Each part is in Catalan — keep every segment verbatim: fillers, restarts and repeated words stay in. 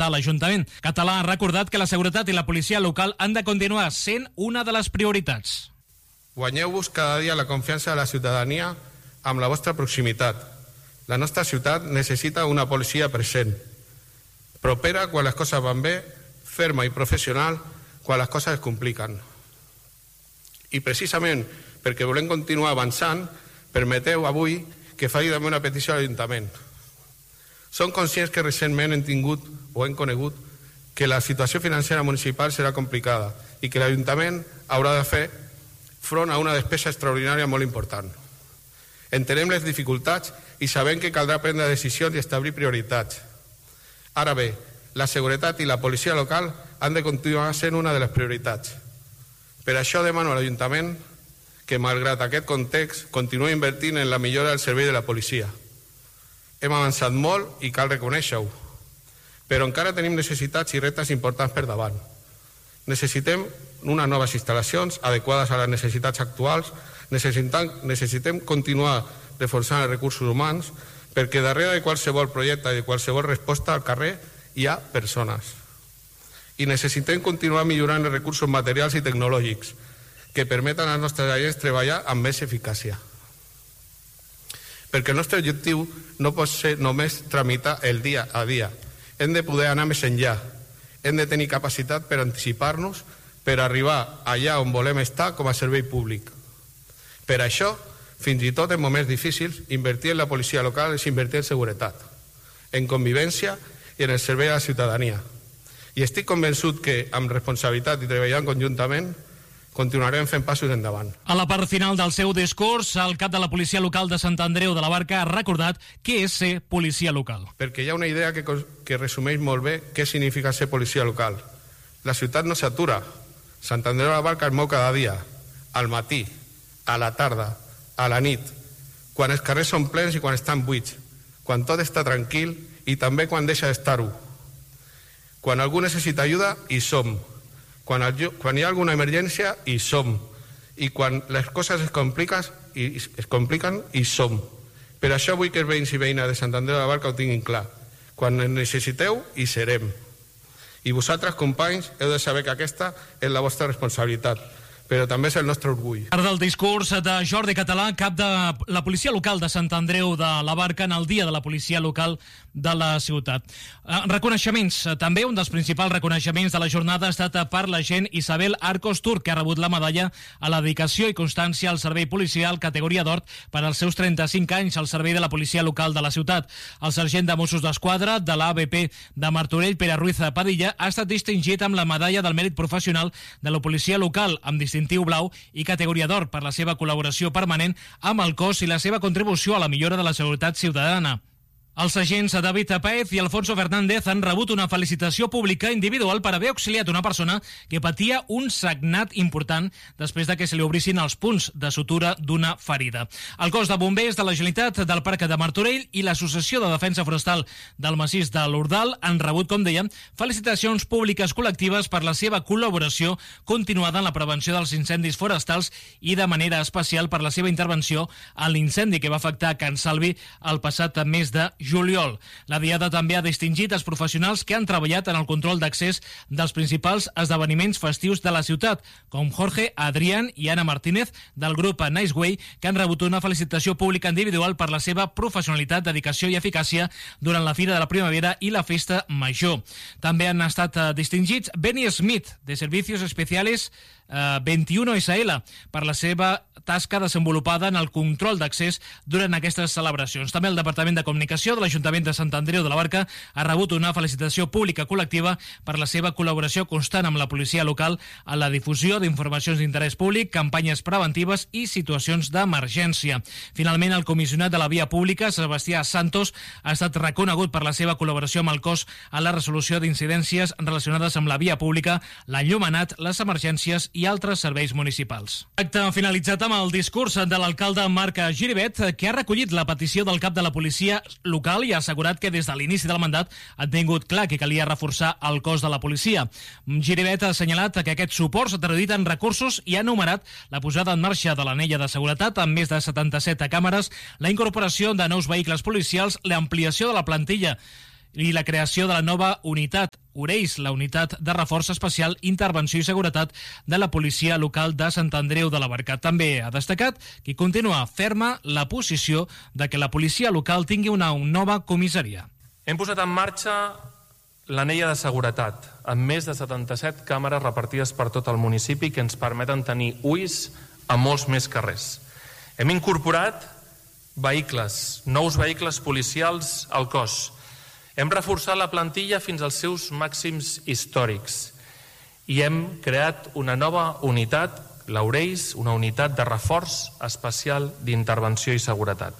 presentar a l'Ajuntament. Català ha recordat que la seguretat i la policia local han de continuar sent una de les prioritats. Guanyeu-vos cada dia la confiança de la ciutadania amb la vostra proximitat. La nostra ciutat necessita una policia present, propera quan les coses van bé, ferma i professional quan les coses es compliquen. I precisament perquè volem continuar avançant, permeteu avui que faci també una petició a l'Ajuntament. Som conscients que recentment hem tingut o hem conegut que la situació financera municipal serà complicada i que l'Ajuntament haurà de fer front a una despesa extraordinària molt important. Entenem les dificultats i sabem que caldrà prendre decisions i establir prioritats. Ara bé, la seguretat i la policia local han de continuar sent una de les prioritats. Per això demano a l'Ajuntament que, malgrat aquest context, continuï invertint en la millora del servei de la policia. Hem avançat molt i cal reconèixer-ho, però encara tenim necessitats i reptes importants per davant. Necessitem unes noves instal·lacions adequades a les necessitats actuals, necessitem, necessitem continuar reforçant els recursos humans, perquè darrere de qualsevol projecte i de qualsevol resposta al carrer hi ha persones. I necessitem continuar millorant els recursos materials i tecnològics que permeten als nostres agents treballar amb més eficàcia. Perquè el nostre objectiu no pot ser només tramitar el dia a dia. Hem de poder anar més enllà. Hem de tenir capacitat per anticipar-nos, per arribar allà on volem estar com a servei públic. Per això, fins i tot en moments difícils, invertir en la policia local és invertir en seguretat, en convivència i en el servei a la ciutadania. I estic convençut que, amb responsabilitat i treballant conjuntament, continuarem fent passos endavant. A la part final del seu discurs, el cap de la policia local de Sant Andreu de la Barca ha recordat què és ser policia local. Perquè hi ha una idea que, que resumeix molt bé què significa ser policia local. La ciutat no s'atura. Sant Andreu de la Barca es mou cada dia, al matí, a la tarda, a la nit, quan els carrers són plens i quan estan buits, quan tot està tranquil i també quan deixa d'estar-ho. Quan algú necessita ajuda, hi som. Quan, quan hi ha alguna emergència, hi som. I quan les coses es compliquen, i, es compliquen, hi som. Per això vull que els veïns i veïnes de Sant Andreu de la Barca ho tinguin clar. Quan ens necessiteu, hi serem. I vosaltres, companys, heu de saber que aquesta és la vostra responsabilitat, però també és el nostre orgull. Part del discurs de Jordi Català, cap de la policia local de Sant Andreu de la Barca en el dia de la policia local de la ciutat. Reconeixements. També un dels principals reconeixements de la jornada ha estat per l'agent Isabel Arcos Turc, que ha rebut la medalla a la dedicació i constància al servei policial categoria d'or per als seus trenta-cinc anys al servei de la policia local de la ciutat. El sergent de Mossos d'Esquadra de l'A B P de Martorell, Pere Ruiz Padilla, ha estat distingit amb la medalla del mèrit professional de la policia local, amb distintiu blau i categoria d'or per la seva col·laboració permanent amb el cos i la seva contribució a la millora de la seguretat ciutadana. Els agents David Paez i Alfonso Fernández han rebut una felicitació pública individual per haver auxiliat una persona que patia un sagnat important després de que se li obrissin els punts de sutura d'una ferida. El cos de bombers de la Generalitat del Parc de Martorell i l'Associació de Defensa Forestal del Massís de l'Ordal han rebut, com dèiem, felicitacions públiques col·lectives per la seva col·laboració continuada en la prevenció dels incendis forestals i de manera especial per la seva intervenció en l'incendi que va afectar Can Salvi el passat mes de juliol. La Diada també ha distingit els professionals que han treballat en el control d'accés dels principals esdeveniments festius de la ciutat, com Jorge, Adrián i Ana Martínez del grup Nice Way, que han rebut una felicitació pública individual per la seva professionalitat, dedicació i eficàcia durant la Fira de la Primavera i la Festa Major. També han estat distingits Benny Smith, de Servicios Especiales vint-i-u essa ele, per la seva tasca desenvolupada en el control d'accés durant aquestes celebracions. També el Departament de Comunicació de l'Ajuntament de Sant Andreu de la Barca ha rebut una felicitació pública col·lectiva per la seva col·laboració constant amb la policia local a la difusió d'informacions d'interès públic, campanyes preventives i situacions d'emergència. Finalment, el comissionat de la Via Pública, Sebastià Santos, ha estat reconegut per la seva col·laboració amb el cos en la resolució d'incidències relacionades amb la via pública, l'enllumenat, les emergències i altres serveis municipals. Acte finalitzat amb el discurs de l'alcalde Marc Giribet, que ha recollit la petició del cap de la policia local i ha assegurat que des de l'inici del mandat ha tingut clar que calia reforçar el cos de la policia. Giribet ha assenyalat que aquest suport s'ha traduït en recursos i ha enumerat la posada en marxa de l'anella de seguretat amb més de setanta-set càmeres, la incorporació de nous vehicles policials, l'ampliació de la plantilla i la creació de la nova unitat Oreis, la unitat de reforç especial, intervenció i seguretat de la policia local de Sant Andreu de la Barca. També ha destacat que continua ferma la posició de que la policia local tingui una nova comissaria. Hem posat en marxa l'anella de seguretat, amb més de setanta-set càmeres repartides per tot el municipi que ens permeten tenir ulls a molts més carrers. Hem incorporat vehicles, nous vehicles policials al cos. Hem reforçat la plantilla fins als seus màxims històrics i hem creat una nova unitat, l'Oreis, una unitat de reforç especial d'intervenció i seguretat.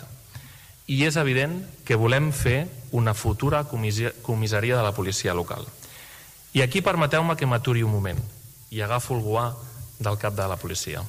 I és evident que volem fer una futura comissaria de la policia local. I aquí permeteu-me que m'aturi un moment i agafo el guà del cap de la policia.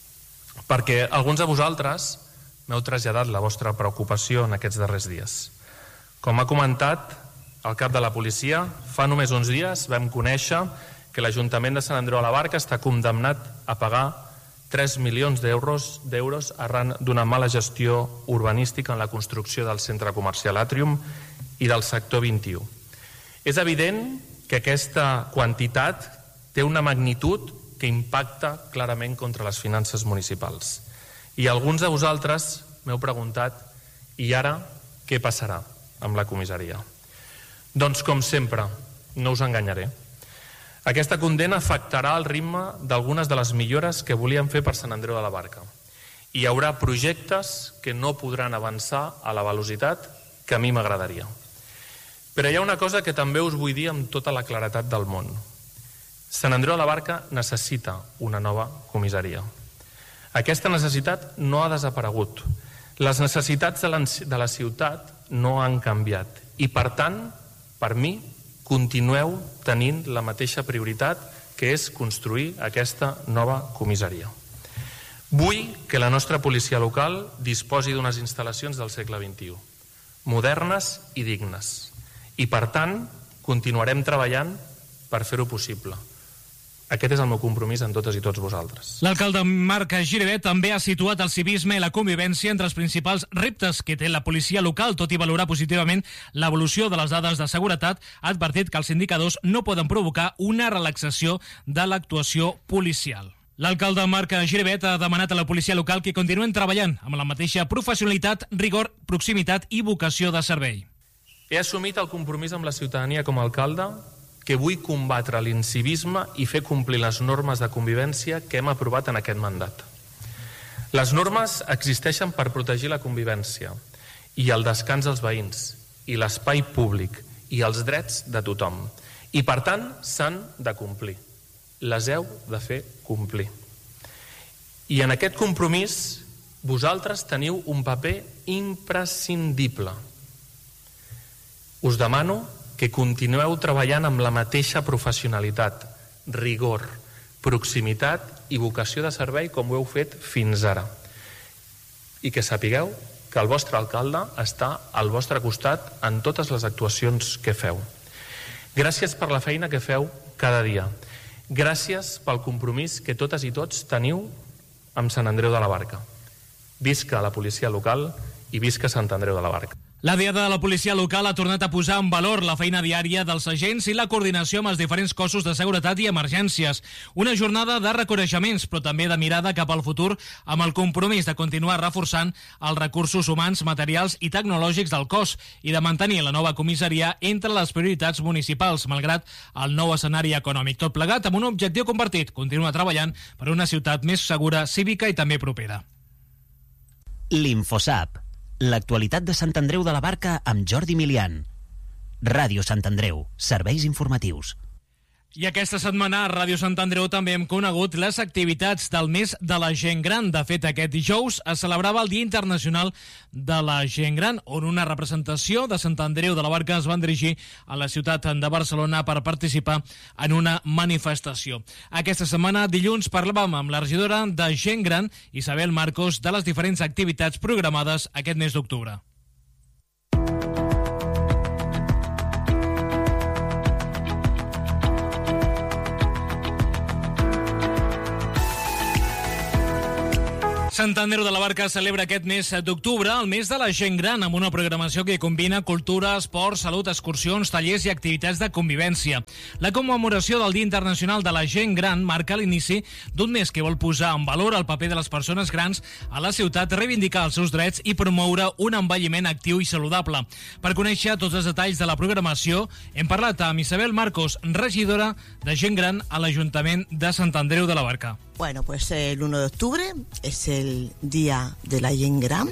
Perquè alguns de vosaltres m'heu traslladat la vostra preocupació en aquests darrers dies. Com ha comentat el cap de la policia, fa només uns dies vam conèixer que l'Ajuntament de Sant Andreu de la Barca està condemnat a pagar tres milions d'euros d'euros arran d'una mala gestió urbanística en la construcció del centre comercial Atrium i del sector vint-i-u. És evident que aquesta quantitat té una magnitud que impacta clarament contra les finances municipals. I alguns de vosaltres m'heu preguntat, i ara què passarà amb la comissaria? Doncs, com sempre, no us enganyaré. Aquesta condemna afectarà el ritme d'algunes de les millores que volíem fer per Sant Andreu de la Barca. Hi haurà projectes que no podran avançar a la velocitat que a mi m'agradaria. Però hi ha una cosa que també us vull dir amb tota la claretat del món. Sant Andreu de la Barca necessita una nova comissaria. Aquesta necessitat no ha desaparegut. Les necessitats de la, de la ciutat no han canviat. I, per tant, per mi, continueu tenint la mateixa prioritat, que és construir aquesta nova comissaria. Vull que la nostra policia local disposi d'unes instal·lacions del segle vint-i-u, modernes i dignes. I, per tant, continuarem treballant per fer-ho possible. Aquest és el meu compromís amb totes i tots vosaltres. L'alcalde Marc Giribet també ha situat el civisme i la convivència entre els principals reptes que té la policia local, tot i valorar positivament l'evolució de les dades de seguretat. Ha advertit que els indicadors no poden provocar una relaxació de l'actuació policial. L'alcalde Marc Giribet ha demanat a la policia local que continuen treballant amb la mateixa professionalitat, rigor, proximitat i vocació de servei. He assumit el compromís amb la ciutadania com a alcalde que vull combatre l'incivisme i fer complir les normes de convivència que hem aprovat en aquest mandat. Les normes existeixen per protegir la convivència i el descans dels veïns i l'espai públic i els drets de tothom. I, per tant, s'han de complir. Les heu de fer complir. I en aquest compromís vosaltres teniu un paper imprescindible. Us demano que continueu treballant amb la mateixa professionalitat, rigor, proximitat i vocació de servei com ho heu fet fins ara. I que sapigueu que el vostre alcalde està al vostre costat en totes les actuacions que feu. Gràcies per la feina que feu cada dia. Gràcies pel compromís que totes i tots teniu amb Sant Andreu de la Barca. Visca la policia local i visca Sant Andreu de la Barca. La Diada de la Policia Local ha tornat a posar en valor la feina diària dels agents i la coordinació amb els diferents cossos de seguretat i emergències. Una jornada de reconeixements, però també de mirada cap al futur, amb el compromís de continuar reforçant els recursos humans, materials i tecnològics del cos i de mantenir la nova comissaria entre les prioritats municipals, malgrat el nou escenari econòmic. Tot plegat amb un objectiu compartit, continuar treballant per una ciutat més segura, cívica i també propera. L'Infosap. L'actualitat de Sant Andreu de la Barca amb Jordi Milian. Ràdio Sant Andreu. Serveis informatius. I aquesta setmana a Ràdio Sant Andreu també hem conegut les activitats del mes de la gent gran. De fet, aquest dijous es celebrava el Dia Internacional de la Gent Gran, on una representació de Sant Andreu de la Barca es van dirigir a la ciutat de Barcelona per participar en una manifestació. Aquesta setmana, dilluns, parlàvem amb la regidora de Gent Gran, Isabel Marcos, de les diferents activitats programades aquest mes d'octubre. Sant Andreu de la Barca celebra aquest mes d'octubre el mes de la gent gran, amb una programació que combina cultura, esport, salut, excursions, tallers i activitats de convivència. La commemoració del Dia Internacional de la Gent Gran marca l'inici d'un mes que vol posar en valor el paper de les persones grans a la ciutat, reivindicar els seus drets i promoure un envelliment actiu i saludable. Per conèixer tots els detalls de la programació, hem parlat amb Isabel Marcos, regidora de Gent Gran a l'Ajuntament de Sant Andreu de la Barca. Bueno, pues el uno de octubre es el Día de la Gent Gran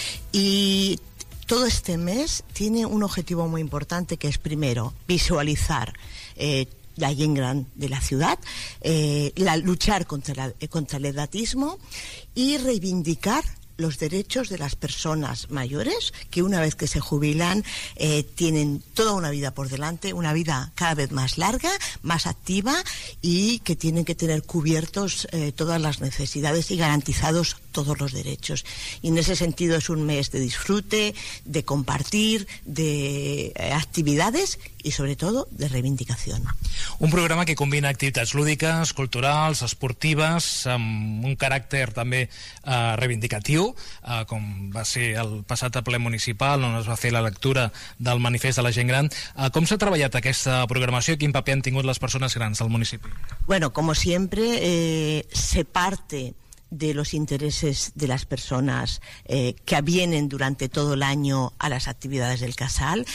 y todo este mes tiene un objetivo muy importante, que es primero visualizar eh, la Gent Gran de la ciudad, eh, la, luchar contra, la, eh, contra el edatismo y reivindicar los derechos de las personas mayores que una vez que se jubilan eh, tienen toda una vida por delante, una vida cada vez más larga, más activa, y que tienen que tener cubiertos eh, todas las necesidades y garantizados todos los derechos. Y en ese sentido es un mes de disfrute, de compartir, de eh, actividades i sobretot de reivindicació. Un programa que combina activitats lúdiques, culturals, esportives, amb un caràcter també eh, reivindicatiu, eh, com va ser el passat ple municipal on es va fer la lectura del manifest de la gent gran. Eh, com s'ha treballat aquesta programació i quin paper han tingut les persones grans al municipi? Bueno, como siempre, eh, se parte de los intereses de las personas eh, que vienen durante todo el año a las actividades del Casal,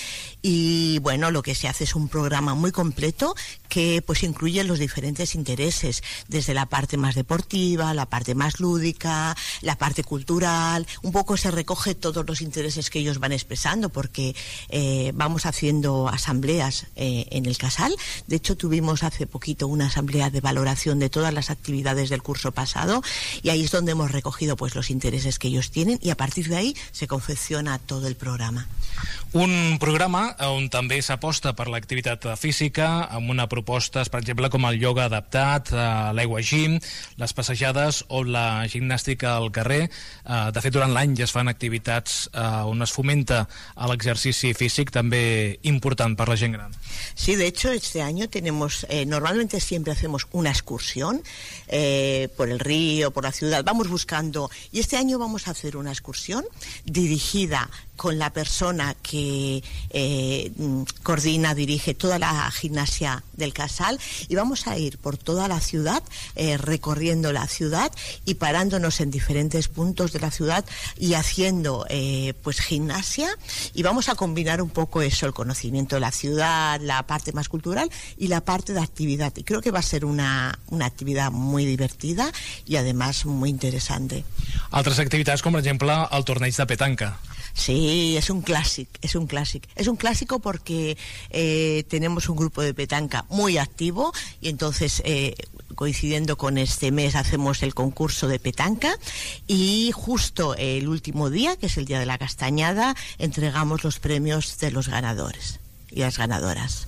y bueno, lo que se hace es un programa muy completo que pues incluye los diferentes intereses, desde la parte más deportiva, la parte más lúdica, la parte cultural. Un poco se recoge todos los intereses que ellos van expresando, porque eh, vamos haciendo asambleas eh, en el Casal. De hecho, tuvimos hace poquito una asamblea de valoración de todas las actividades del curso pasado, y ahí es donde hemos recogido pues los intereses que ellos tienen, y a partir de ahí se confecciona todo el programa. Un programa on també s'aposta per l'activitat física, amb una propostes, per exemple, com el ioga adaptat, l'aigua gym, les passejades o la gimnàstica al carrer. De fet, durant l'any ja es fan activitats on es fomenta l'exercici físic, també important per la gent gran. Sí, de hecho, este año tenemos, eh, normalmente siempre hacemos una excursión eh, por el río, por la ciudad, vamos buscando, y este año vamos a hacer una excursión dirigida con la persona que eh, coordina, dirige toda la gimnasia del Casal, y vamos a ir por toda la ciudad, eh, recorriendo la ciudad y parándonos en diferentes puntos de la ciudad y haciendo eh, pues gimnasia, y vamos a combinar un poco eso, el conocimiento de la ciudad, la parte más cultural y la parte de actividad, y creo que va a ser una, una actividad muy divertida y además muy interesante. Altres activitats com per exemple el torneig de petanca. Sí, es un clásico, es un clásico. Es un clásico porque eh, tenemos un grupo de petanca muy activo, y entonces eh, coincidiendo con este mes hacemos el concurso de petanca, y justo el último día, que es el día de la castañada, entregamos los premios de los ganadores y las ganadoras.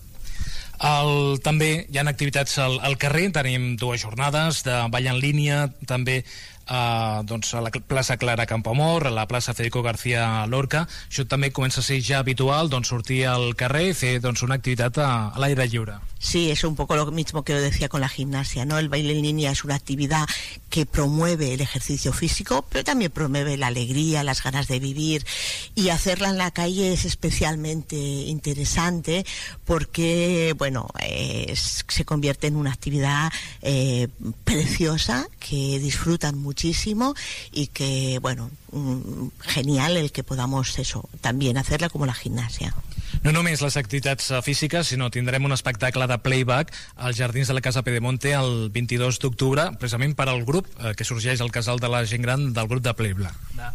El, també hi ha activitats al, al carrer, tenim dues jornades de ball en línia, també Uh, doncs a la plaça Clara Campoamor, a la plaça Federico García Lorca. Això també comença a ser ja habitual, doncs sortir al carrer i fer doncs una activitat a, a l'aire lliure. Sí, es un poco lo mismo que lo decía con la gimnasia, ¿no? El baile en línea es una actividad que promueve el ejercicio físico, pero también promueve la alegría, las ganas de vivir, y hacerla en la calle es especialmente interesante porque, bueno, eh, se convierte en una actividad eh, preciosa que disfrutan muchísimo, y que, bueno, genial el que podamos eso, también hacerla como la gimnasia. No només les activitats físiques, sinó tindrem un espectacle de playback als Jardins de la Casa Pedemonte el vint-i-dos d'octubre, precisament per al grup eh, que sorgeix al Casal de la Gent Gran, del grup de playback. De,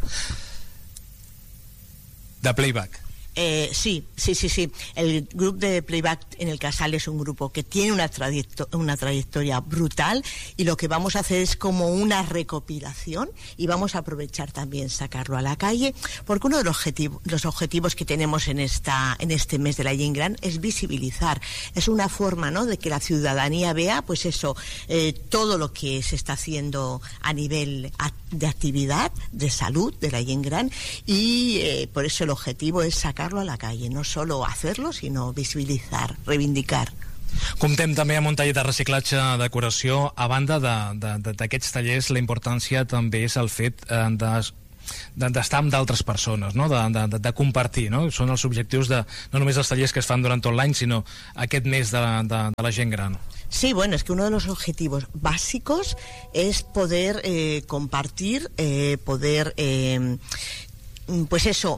de playback. Eh, sí, sí, sí, sí. El grupo de playback en el Casal es un grupo que tiene una, trayecto- una trayectoria brutal, y lo que vamos a hacer es como una recopilación, y vamos a aprovechar también sacarlo a la calle, porque uno de los, objetivo, los objetivos que tenemos en, esta, en este mes de la Gent Gran es visibilizar. Es una forma, ¿no?, de que la ciudadanía vea, pues eso, eh, todo lo que se está haciendo a nivel de actividad, de salud de la Gent Gran, y eh, por eso el objetivo es sacar a la calle, no solo hacerlo, sino visibilizar, reivindicar. Comptem també amb un taller de reciclatge de decoració. A banda d'aquests tallers, la importància també és el fet de d'estar amb d'altres persones, no? de, de, de compartir, no? Són els objectius de, no només els tallers que es fan durant tot l'any, sinó aquest mes de, de, de la gent gran. Sí, bueno, es que uno de los objetivos básicos es poder eh, compartir, eh, poder... Eh, pues eso,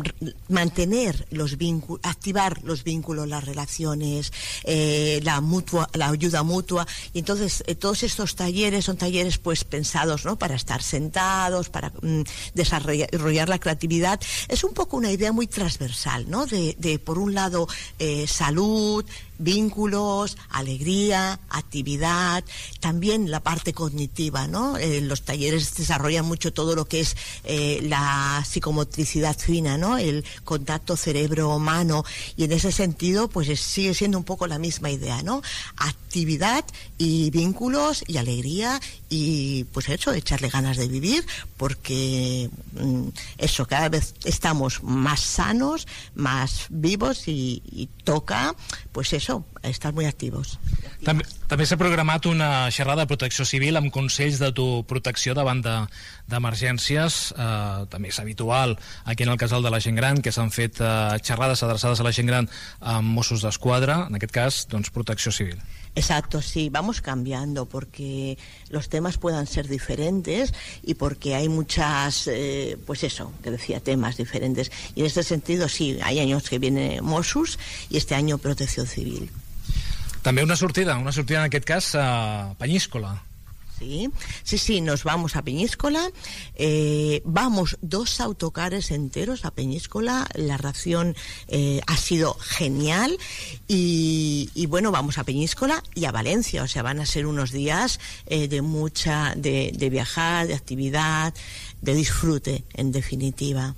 mantener los vínculos, activar los vínculos, las relaciones, eh, la mutua, la ayuda mutua. Y entonces eh, todos estos talleres son talleres pues pensados, ¿no?, para estar sentados, para mm, desarrollar la creatividad. Es un poco una idea muy transversal, ¿no? De, de por un lado eh, salud, vínculos, alegría, actividad, también la parte cognitiva, ¿no? Eh, los talleres desarrollan mucho todo lo que es eh, la psicomotricidad fina, ¿no? El contacto cerebro-mano, y en ese sentido pues es, sigue siendo un poco la misma idea, ¿no? Actividad y vínculos y alegría y pues eso, echarle ganas de vivir, porque mm, eso, cada vez estamos más sanos, más vivos y, y toca pues eso, estar muy activos. També, també s'ha programat una xerrada de protecció civil amb consells d'autoprotecció davant d'emergències. De, eh, també és habitual aquí en el Casal de la Gent Gran que s'han fet eh, xerrades adreçades a la gent gran amb Mossos d'Esquadra, en aquest cas, doncs, protecció civil. Exacto, sí, vamos cambiando porque los temas puedan ser diferentes y porque hay muchas, eh, pues eso, que decía, temas diferentes. Y en este sentido, sí, hay años que viene Mossos y este año Protección Civil. També una sortida, una sortida en aquest cas a Peñíscola. Sí, sí, sí, nos vamos a Peñíscola, eh, vamos dos autocares enteros a Peñíscola, la ración eh, ha sido genial y, y bueno, vamos a Peñíscola y a Valencia, o sea, van a ser unos días eh, de mucha, de, de viajar, de actividad, de disfrute, en definitiva.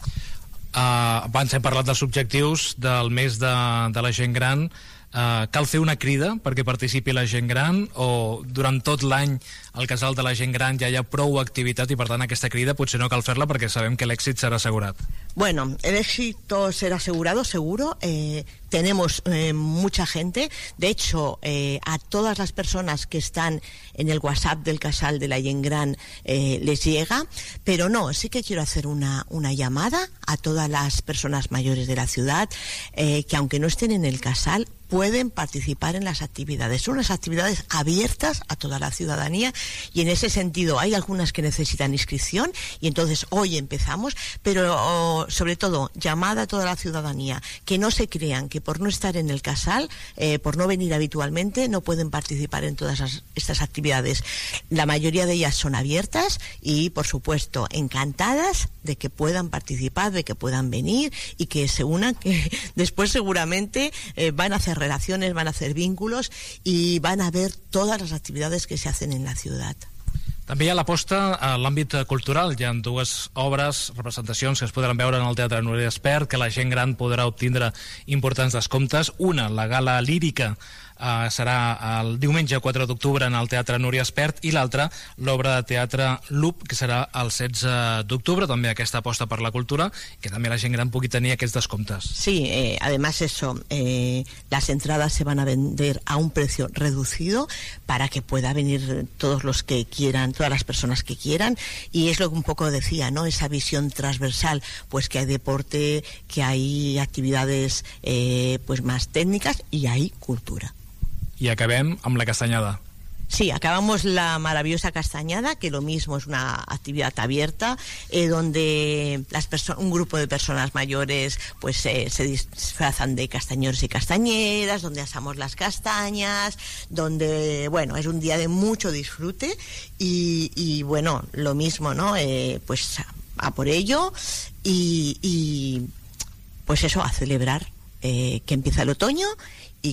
Uh, abans hem parlat dels objectius del mes de, de la gent gran. Uh, cal fer una crida perquè participi la gent gran, o durant tot l'any al Casal de la Gent Gran ja hi ha prou activitat i per tant aquesta crida potser no cal fer-la perquè sabem que l'èxit serà assegurat? Bueno, el éxito será asegurado, seguro. Eh, tenemos eh, mucha gente. De hecho, eh, a todas las personas que están en el WhatsApp del Casal de la Gent Gran eh, les llega. Pero no, sí que quiero hacer una, una llamada a todas las personas mayores de la ciudad eh, que aunque no estén en el Casal, pueden participar en las actividades. Son unas actividades abiertas a toda la ciudadanía y en ese sentido hay algunas que necesitan inscripción y entonces hoy empezamos, pero oh, sobre todo llamada a toda la ciudadanía que no se crean que por no estar en el Casal, eh, por no venir habitualmente, no pueden participar en todas las, estas actividades. La mayoría de ellas son abiertas y por supuesto encantadas de que puedan participar, de que puedan venir y que se unan, que después seguramente eh, van a hacer relaciones, van a hacer vínculos y van a ver todas las actividades que se hacen en la ciudad. També hi ha l'aposta a l'àmbit cultural. Hi ha dues obres, representacions que es podran veure en el Teatre Núria Espert, que la gent gran podrà obtindre importants descomptes. Una, la gala lírica, Uh, serà el diumenge quatre d'octubre en el Teatre Núria Espert, i l'altra, l'obra de teatre Loop, que serà el setze d'octubre. També aquesta aposta per la cultura, que també la gent gran pugui tenir aquests descomptes. Sí, eh, además eso, eh, las entradas se van a vender a un precio reducido para que pueda venir todos los que quieran, todas las personas que quieran, y es lo que un poco decía, ¿no? Esa visión transversal, pues que hay deporte, que hay actividades eh, pues más técnicas y hay cultura. I acabem amb la castanyada. Sí, acabamos la maravillosa castañada, que lo mismo es una actividad abierta, eh, donde las un grupo de personas mayores pues eh, se disfrazan de castañeros y castañeras, donde asamos las castañas, donde, bueno, es un día de mucho disfrute y, y bueno, lo mismo, ¿no? Eh, pues a, a por ello y, y pues eso, a celebrar eh, que empieza el otoño y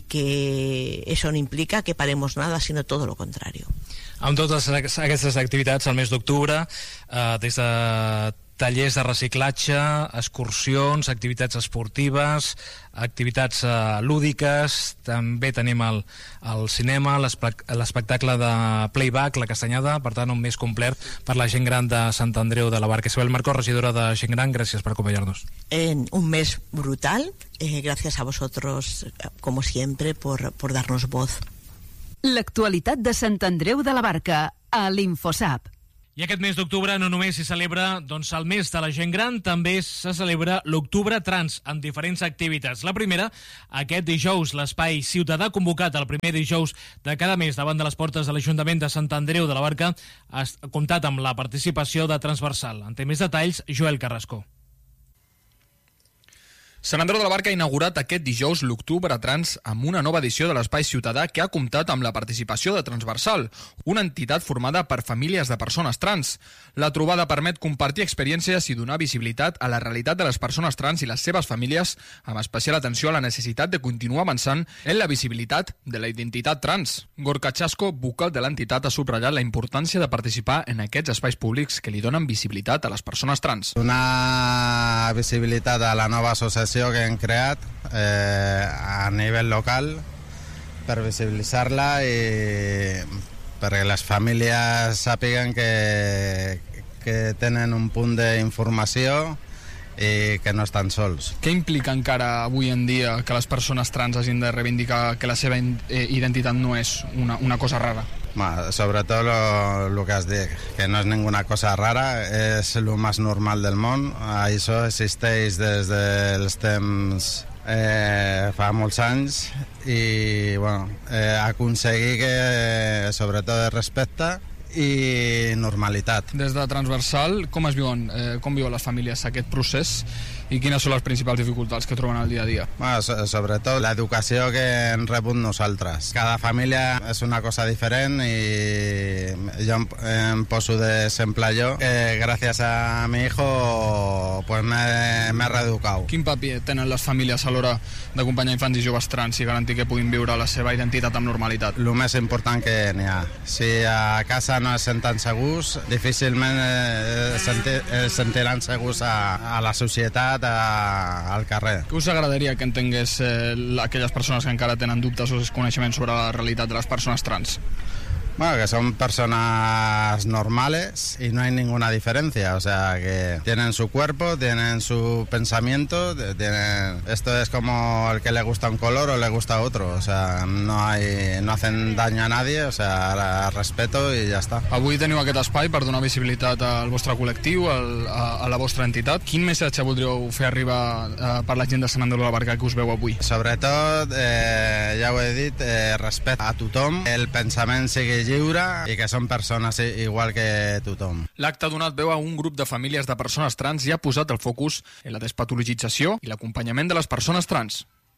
que eso no implica que paremos nada, sino todo lo contrario. Amb totes aquestes activitats al mes d'octubre, eh, des de tallers de reciclatge, excursions, activitats esportives, activitats uh, lúdiques, també tenim el, el cinema, l'espectacle de playback, la castanyada, per tant un mes complet per la gent gran de Sant Andreu de la Barca. Isabel Marcó, regidora de Gent Gran, gràcies per acompañarnos. En un mes brutal, eh, gracias a vosotros, como siempre, por, por darnos voz. L'actualitat de Sant Andreu de la Barca, a l'Infosap. I aquest mes d'octubre no només s'hi celebra doncs, el mes de la gent gran, també se celebra l'Octubre Trans, amb diferents activitats. La primera, aquest dijous, l'Espai Ciutadà, convocat el primer dijous de cada mes davant de les portes de l'Ajuntament de Sant Andreu de la Barca, ha comptat amb la participació de Transversal. En té més detalls, Joel Carrasco. Sant Andreu de la Barca ha inaugurat aquest dijous l'Octubre Trans amb una nova edició de l'Espai Ciutadà que ha comptat amb la participació de Transversal, una entitat formada per famílies de persones trans. La trobada permet compartir experiències i donar visibilitat a la realitat de les persones trans i les seves famílies, amb especial atenció a la necessitat de continuar avançant en la visibilitat de la identitat trans. Gorka Chasco, vocal de l'entitat, ha subratllat la importància de participar en aquests espais públics que li donen visibilitat a les persones trans. Donar visibilitat a la nova associació que hem creat eh, a nivell local per visibilitzar-la i perquè les famílies sàpiguen que, que tenen un punt d'informació i que no estan sols. Què implica encara avui en dia que les persones trans hagin de reivindicar que la seva identitat no és una, una cosa rara? Bueno, sobretot lo, lo que has dit, que no és ninguna cosa rara, és lo més normal del món. Això existeix des dels temps eh, fa molts anys i bueno, eh, aconseguir que sobretot es respecte i normalitat. Des de Transversal, com es viuen, eh, com viuen les famílies aquest procés i quines són les principals dificultats que troben al dia a dia? Bueno, so, sobretot l'educació que hem rebut nosaltres. Cada família és una cosa diferent i jo em, em poso d'exemple jo, que gràcies a mi hijo pues m'he me reeducat. Quin paper tenen les famílies a l'hora d'acompanyar infants i joves trans i garantir que puguin viure la seva identitat amb normalitat? El més important que n'hi ha. Si a casa no es senten segurs, difícilment eh, senti, eh, sentiran segurs a, a la societat, a, al carrer. Què us agradaria que entengués eh, aquelles persones que encara tenen dubtes o desconeixements sobre la realitat de les persones trans? Bueno, que son personas normales y no hay ninguna diferencia, o sea, que tienen su cuerpo, tienen su pensamiento, tienen... esto es como el que le gusta un color o le gusta otro, o sea, no hay, no hacen daño a nadie, o sea, respeto y ya está. Avui teniu aquest espai per donar visibilitat al vostre col·lectiu, al, a, a la vostra entitat. Quin missatge voldríeu fer arribar eh, per la gent de Sant Andreu de la Barca que us veu avui? Sobretot, eh, ja ho he dit, eh, respecte a tothom, el pensament sigui lliure i que són persones igual que tothom. L'acte ha donat veu a un grup de famílies de persones trans i ha posat el focus en la despatologització i l'acompanyament de les persones trans.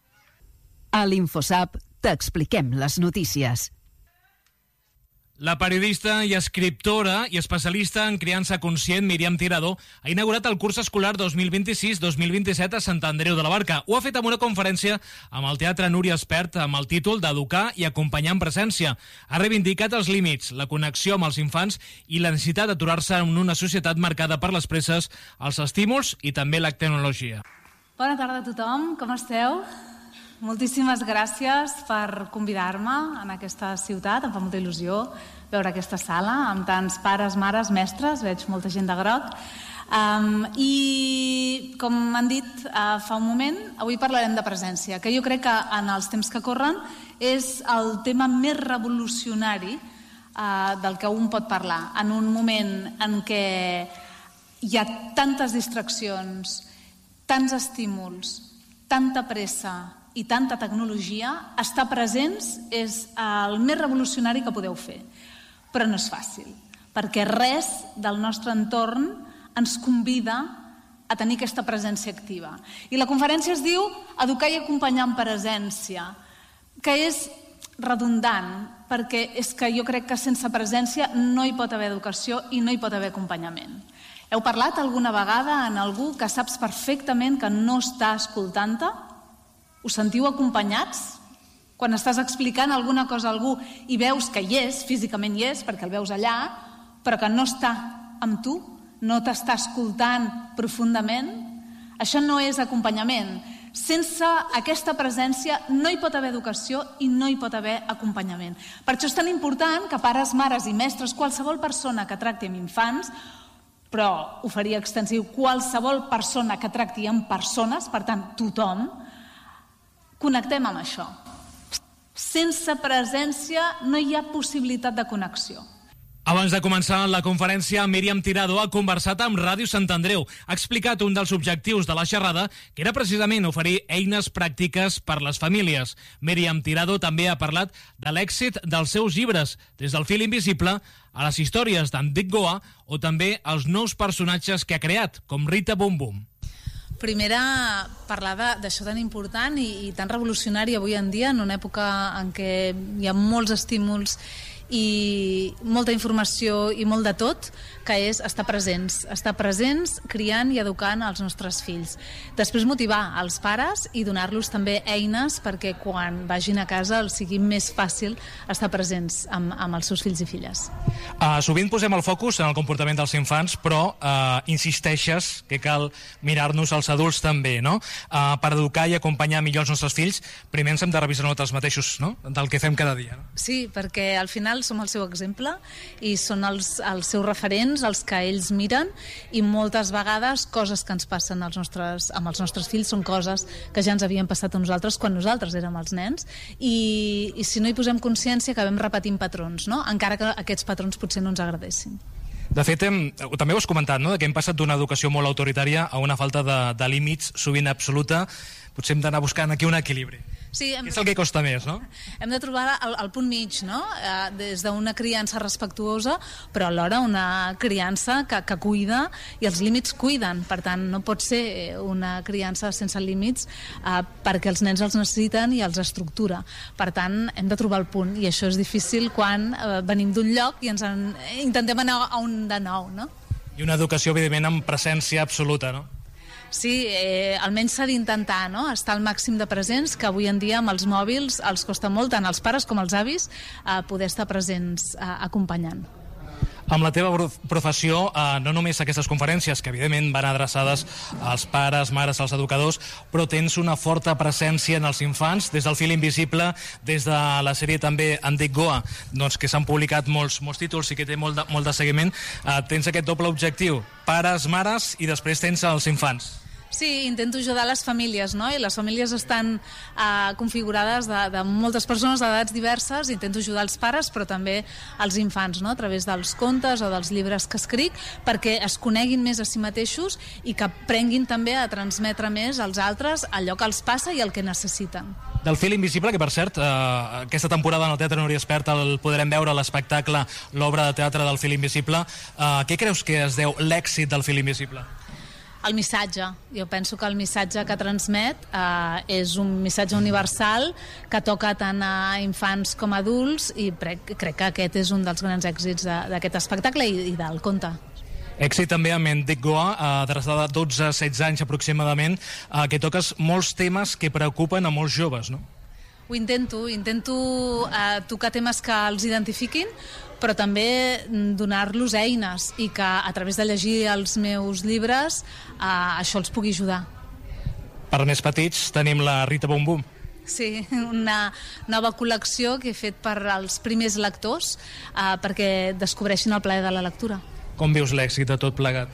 A l'Infosap t'expliquem les notícies. La periodista i escriptora i especialista en criança conscient Míriam Tirado ha inaugurat el curs escolar dos mil vint-i-sis dos mil vint-i-set a Sant Andreu de la Barca. Ho ha fet amb una conferència amb el Teatre Núria Espert amb el títol d'Educar i acompanyar en presència. Ha reivindicat els límits, la connexió amb els infants i la necessitat d'aturar-se en una societat marcada per les presses, els estímuls i també la tecnologia. Bona tarda a tothom, com esteu? Moltíssimes gràcies per convidar-me en aquesta ciutat. Em fa molta il·lusió veure aquesta sala amb tants pares, mares, mestres. Veig molta gent de groc. Um, I, com m'han dit uh, fa un moment, avui parlarem de presència, que jo crec que en els temps que corren és el tema més revolucionari uh, del que un pot parlar. En un moment en què hi ha tantes distraccions, tants estímuls, tanta pressa i tanta tecnologia, estar presents és el més revolucionari que podeu fer. Però no és fàcil, perquè res del nostre entorn ens convida a tenir aquesta presència activa. I la conferència es diu Educar i acompanyar en presència, que és redundant, perquè és que jo crec que sense presència no hi pot haver educació i no hi pot haver acompanyament. Heu parlat alguna vegada en algú que saps perfectament que no està escoltant-te? Us sentiu acompanyats? Quan estàs explicant alguna cosa a algú i veus que hi és, físicament hi és, perquè el veus allà, però que no està amb tu, no t'està escoltant profundament, això no és acompanyament. Sense aquesta presència no hi pot haver educació i no hi pot haver acompanyament. Per això és tan important que pares, mares i mestres, qualsevol persona que tracti amb infants, però ho faria extensiu, qualsevol persona que tracti amb persones, per tant, tothom, connectem amb això. Sense presència no hi ha possibilitat de connexió. Abans de començar la conferència, Míriam Tirado ha conversat amb Ràdio Sant Andreu. Ha explicat un dels objectius de la xerrada, que era precisament oferir eines pràctiques per les famílies. Míriam Tirado també ha parlat de l'èxit dels seus llibres, des del fil invisible a les històries d'Enric Goa o també els nous personatges que ha creat, com Rita Bum Bum. Primera, parlar d'això tan important i, i tan revolucionari avui en dia, en una època en què hi ha molts estímuls i molta informació i molt de tot, que és estar presents, estar presents criant i educant els nostres fills. Després motivar els pares i donar-los també eines perquè quan vagin a casa els sigui més fàcil estar presents amb, amb els seus fills i filles. Uh, sovint posem el focus en el comportament dels infants, però uh, insisteixes que cal mirar-nos als adults també, no? Uh, per educar i acompanyar millor els nostres fills, primer ens hem de revisar nosaltres mateixos, no? Del que fem cada dia, no? Sí, perquè al final som el seu exemple i són els, els seus referents, els que ells miren, i moltes vegades coses que ens passen als nostres, amb els nostres fills són coses que ja ens havien passat a nosaltres quan nosaltres érem els nens, i, i si no hi posem consciència acabem repetint patrons, no? Encara que aquests patrons potser no ens agradessin. De fet, hem, també ho has comentat, no? Que hem passat d'una educació molt autoritària a una falta de, de límits sovint absoluta. Potser hem d'anar buscant aquí un equilibri. Sí, hem, és el que costa més, no? Hem de trobar el, el punt mig, no? Eh, des d'una criança respectuosa, però alhora una criança que, que cuida, i els límits cuiden. Per tant, no pot ser una criança sense límits eh, perquè els nens els necessiten i els estructura. Per tant, hem de trobar el punt, i això és difícil quan eh, venim d'un lloc i ens en, intentem anar a un de nou, no? I una educació, evidentment, amb presència absoluta, no? Sí, eh, almenys s'ha d'intentar, no? Estar al màxim de presents, que avui en dia amb els mòbils els costa molt, tant als pares com als avis, eh, poder estar presents eh, acompanyant. Amb la teva professió, eh, no només aquestes conferències, que evidentment van adreçades als pares, mares, als educadors, però tens una forta presència en els infants, des del fil invisible, des de la sèrie també Enric Goa, doncs, que s'han publicat molts, molts títols i que té molt de, molt de seguiment. Eh, tens aquest doble objectiu, pares, mares, i després tens els infants. Sí, intento ajudar les famílies, no? I les famílies estan eh, configurades de, de moltes persones d'edats diverses. Intento ajudar els pares, però també els infants, no? A través dels contes o dels llibres que escric, perquè es coneguin més a si mateixos i que aprenguin també a transmetre més als altres allò que els passa i el que necessiten. Del fil invisible, que per cert, eh, aquesta temporada en el Teatre Núria Espert el podrem veure, l'espectacle, l'obra de teatre del fil invisible. Eh, què creus que es deu l'èxit del fil invisible? El missatge. Jo penso que el missatge que transmet eh, és un missatge universal que toca tant a infants com a adults, i crec, crec que aquest és un dels grans èxits d'aquest espectacle i, i del conte. Èxit també amb Enric Goa, eh, adreçada de dotze a setze anys aproximadament, eh, que toques molts temes que preocupen a molts joves, no? Ho intento, intento eh, tocar temes que els identifiquin, però també donar-los eines i que a través de llegir els meus llibres eh, això els pugui ajudar. Per més petits tenim la Rita Bum Bum. Sí, una nova col·lecció que he fet per als primers lectors eh, perquè descobreixin el plaer de la lectura. Com vius l'èxit de tot plegat?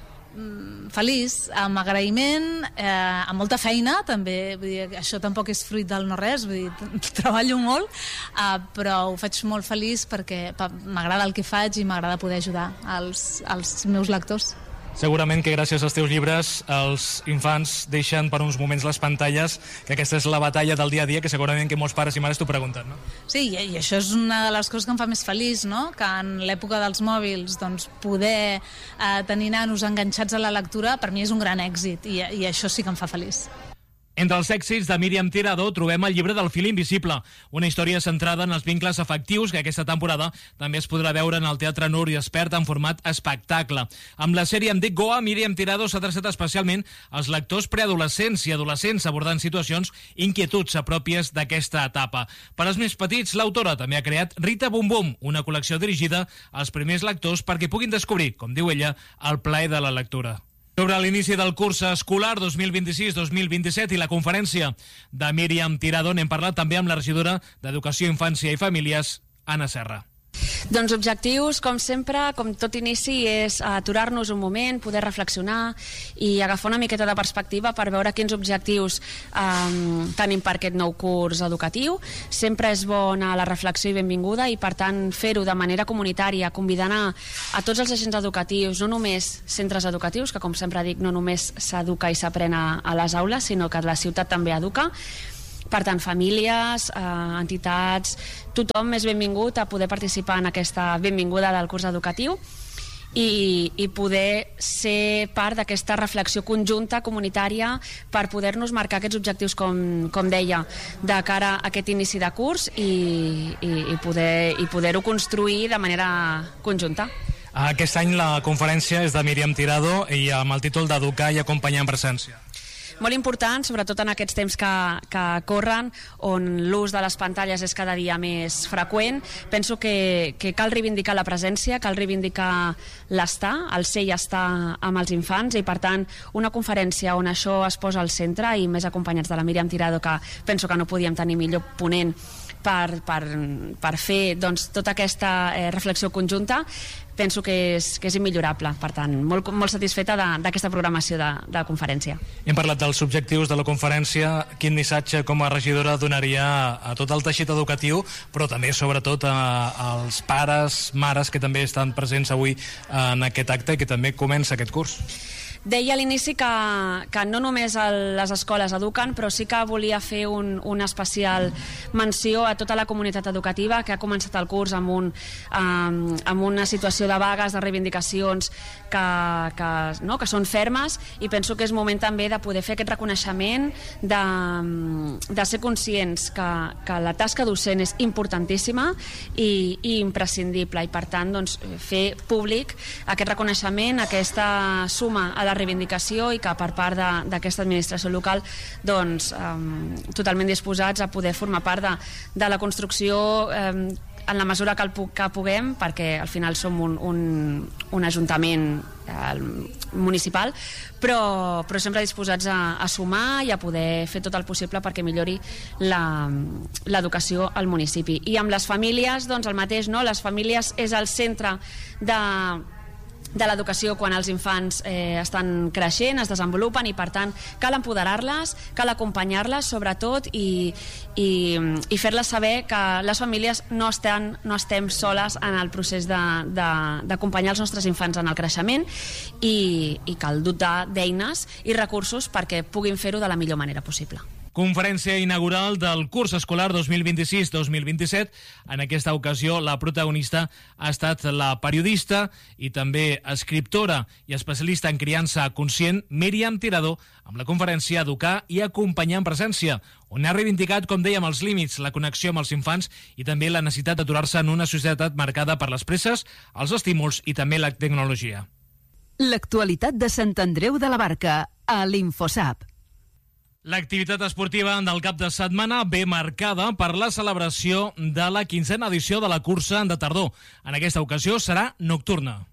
Feliç, amb agraïment, eh, amb molta feina també, vull dir, això tampoc és fruit del no res, vull dir, treballo molt, eh, però ho faig molt feliç perquè m'agrada el que faig i m'agrada poder ajudar als, als meus lectors. Segurament que gràcies als teus llibres els infants deixen per uns moments les pantalles, que aquesta és la batalla del dia a dia, que segurament que molts pares i mares t'ho pregunten, no? Sí, i això és una de les coses que em fa més feliç, no? Que en l'època dels mòbils doncs, poder eh, tenir nanos enganxats a la lectura per mi és un gran èxit, i, i això sí que em fa feliç. Entre els èxits de Míriam Tirado trobem el llibre del fil invisible, una història centrada en els vincles afectius que aquesta temporada també es podrà veure en el Teatre Nur i Espert en format espectacle. Amb la sèrie Em dic Goa, Míriam Tirado s'ha adreçat especialment als lectors preadolescents i adolescents abordant situacions i inquietuds pròpies d'aquesta etapa. Per als més petits, l'autora també ha creat Rita Bum Bum, una col·lecció dirigida als primers lectors perquè puguin descobrir, com diu ella, el plaer de la lectura. Sobre l'inici del curs escolar dos mil vint-i-sis dos mil vint-i-set i la conferència de Míriam Tirado n'hem parlat també amb la regidora d'Educació, Infància i Famílies, Anna Serra. Doncs objectius, com sempre, com tot inici, és aturar-nos un moment, poder reflexionar i agafar una miqueta de perspectiva per veure quins objectius eh, tenim per aquest nou curs educatiu. Sempre és bona la reflexió i benvinguda i, per tant, fer-ho de manera comunitària, convidant a, a tots els agents educatius, no només centres educatius, que com sempre dic, no només s'educa i s'aprèn a, a les aules, sinó que la ciutat també educa. Per tant, famílies, eh, entitats, tothom és benvingut a poder participar en aquesta benvinguda del curs educatiu i, i poder ser part d'aquesta reflexió conjunta, comunitària, per poder-nos marcar aquests objectius, com, com deia, de cara a aquest inici de curs i, i, i poder, i poder-ho construir de manera conjunta. Aquest any la conferència és de Míriam Tirado i amb el títol d'Educar i Acompanyar en Presència. Molt important, sobretot en aquests temps que, que corren, on l'ús de les pantalles és cada dia més freqüent. Penso que, que cal reivindicar la presència, cal reivindicar l'estar, el ser i estar amb els infants, i per tant una conferència on això es posa al centre, i més acompanyats de la Míriam Tirado, que penso que no podíem tenir millor ponent per, per, per fer doncs, tota aquesta eh, reflexió conjunta. Penso que és, que és immillorable. Per tant, molt, molt satisfeta d'aquesta programació de, de conferència. Hem parlat dels objectius de la conferència. Quin missatge com a regidora donaria a tot el teixit educatiu, però també sobretot a, als pares, mares que també estan presents avui en aquest acte i que també comença aquest curs? Deia a l'inici que, que no només el, les escoles eduquen, però sí que volia fer un, una especial menció a tota la comunitat educativa que ha començat el curs amb, un, um, amb una situació de vagues, de reivindicacions que, que, no, que són fermes, i penso que és moment també de poder fer aquest reconeixement, de, de ser conscients que, que la tasca docent és importantíssima i, i imprescindible, i per tant doncs, fer públic aquest reconeixement, aquesta suma a la reivindicació, i que per part d'aquesta administració local doncs, eh, totalment disposats a poder formar part de, de la construcció eh, en la mesura que, el, que puguem, perquè al final som un, un, un ajuntament eh, municipal, però, però sempre disposats a, a sumar i a poder fer tot el possible perquè millori l'educació al municipi. I amb les famílies, doncs el mateix, no? Les famílies és el centre de de l'educació quan els infants eh, estan creixent, es desenvolupen, i per tant cal empoderar-les, cal acompanyar-les sobretot, i, i, i fer-les saber que les famílies no, estan, no estem soles en el procés d'acompanyar els nostres infants en el creixement, i, i cal dotar d'eines i recursos perquè puguin fer-ho de la millor manera possible. Conferència inaugural del curs escolar dos mil vint-i-sis dos mil vint-i-set. En aquesta ocasió la protagonista ha estat la periodista i també escriptora i especialista en criança conscient Míriam Tirado, amb la conferència Educar i Acompanyar en Presència, on ha reivindicat, com dèiem, els límits, la connexió amb els infants i també la necessitat d'aturar-se en una societat marcada per les presses, els estímuls i també la tecnologia. L'actualitat de Sant Andreu de la Barca, a l'Infosap. L'activitat esportiva del cap de setmana ve marcada per la celebració de la quinzena edició de la cursa de tardor. En aquesta ocasió serà nocturna.